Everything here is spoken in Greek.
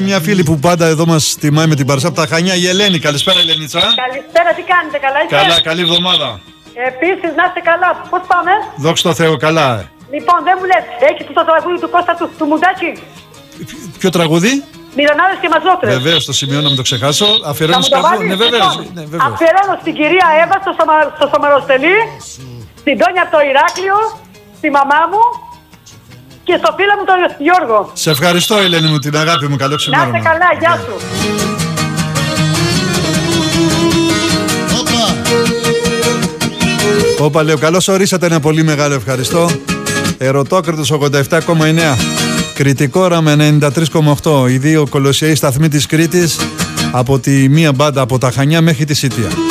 Μια φίλη που πάντα εδώ μας τιμάει με την παρουσία από τα Χανιά, η Ελένη. Καλησπέρα, Ελενίτσα. Καλησπέρα, τι κάνετε, καλά είστε? Καλά, καλή εβδομάδα. Επίσης, να είστε καλά. Πώς πάμε? Δόξα τω Θεώ, καλά. Λοιπόν, δεν μου λες, έχεις το τραγούδι του Κώστα του Μουντάκη? Ποιο τραγούδι? Μυρονάδες και Μαζόκρες. Βεβαίως, το σημειώνω, να μην το ξεχάσω. Αφιερώνεις κάπου? Ναι, βεβαίως. Αφιερώνω στην κυρία Εύα, στο Σομεροστελή, στην Τόνια από το Ηράκλειο, στη μαμά μου και στο φίλο μου τον Γιώργο. Σε ευχαριστώ, Ελένη μου, την αγάπη μου. Καλό ξημέρωμα. Να είστε καλά, γεια σου. Όπα, λέω, καλώς ορίσατε, ένα πολύ μεγάλο ευχαριστώ. Ερωτόκριτος 87,9. Κρητικόρα με 93,8. Οι δύο κολοσιαίοι σταθμοί της Κρήτης, από τη μία μπάντα από τα Χανιά μέχρι τη Σίτια.